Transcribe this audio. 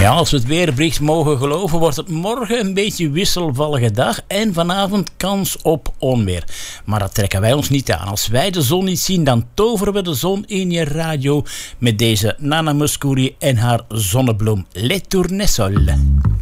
Ja, als we het weerbericht mogen geloven, wordt het morgen een beetje wisselvallige dag en vanavond kans op onweer. Maar dat trekken wij ons niet aan. Als wij de zon niet zien, dan toveren we de zon in je radio met deze Nana Mouskouri en haar zonnebloem Le Tournesol.